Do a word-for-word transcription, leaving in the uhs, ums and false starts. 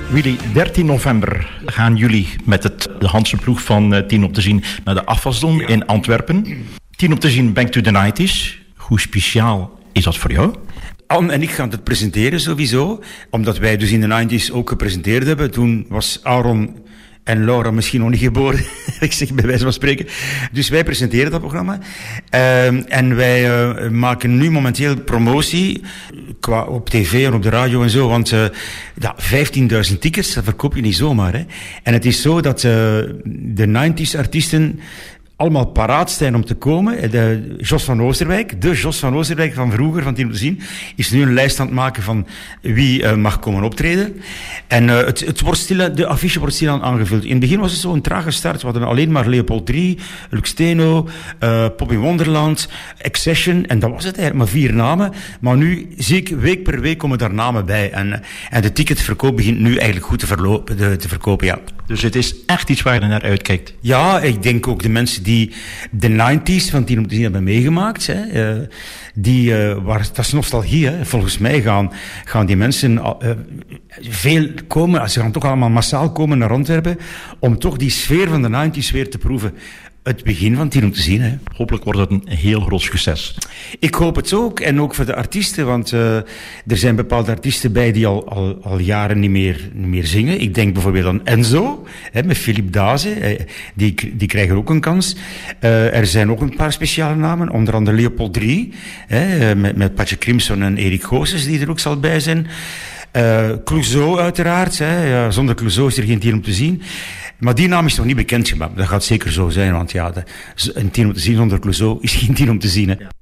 Willy, dertien november gaan jullie met het, de Hanse ploeg van uh, tien op te zien naar de afwasdom ja. in Antwerpen. tien op te zien Back to the nineties. Hoe speciaal is dat voor jou? Anne en ik gaan het presenteren sowieso, omdat wij dus in de negentig ook gepresenteerd hebben. Toen was Aaron en Laura misschien nog niet geboren, ik zeg bij wijze van spreken. Dus wij presenteren dat programma. Uh, en wij uh, maken nu momenteel promotie, qua op tv en op de radio en zo, want uh, ja, vijftienduizend tickets, dat verkoop je niet zomaar. Hè. En het is zo dat uh, de negentig artiesten allemaal paraat zijn om te komen. De Jos van Oosterwijk, de Jos van Oosterwijk van vroeger, van tien op te zien, is nu een lijst aan het maken van wie uh, mag komen optreden. En uh, het, het wordt stil, de affiche wordt stilaan aangevuld. In het begin was het zo'n trage start. We hadden alleen maar Leopold drie, Lux Steno, uh, Pop in Wonderland, Accession, en dat was het eigenlijk, maar vier namen. Maar nu zie ik, week per week komen daar namen bij. En, en de ticketverkoop begint nu eigenlijk goed te, verlopen, de, te verkopen, ja. Dus het is echt iets waar je naar uitkijkt? Ja, ik denk ook de mensen die de negentig van tien op te zien hebben meegemaakt, hè, uh, die, uh, waar, dat is nostalgie, hè. Volgens mij gaan, gaan die mensen uh, veel komen, ze gaan toch allemaal massaal komen naar Antwerpen, om toch die sfeer van de negentig weer te proeven. Het begin van tien om te zien. Hè. Hopelijk wordt het een heel groot succes. Ik hoop het ook. En ook voor de artiesten. Want uh, er zijn bepaalde artiesten bij die al, al, al jaren niet meer, niet meer zingen. Ik denk bijvoorbeeld aan Enzo. Hè, met Philippe Daze. Eh, die, die krijgen ook een kans. Uh, er zijn ook een paar speciale namen. Onder andere Leopold drie. Hè, met, met Patje Crimson en Erik Goossens. Die er ook zal bij zijn. Uh, Clouseau uiteraard. Hè. Ja, zonder Clouseau is er geen tien om te zien. Maar die naam is nog niet bekendgemaakt. Dat gaat zeker zo zijn, want ja, de, een tien om te zien zonder Clouseau is geen tien om te zien. Hè.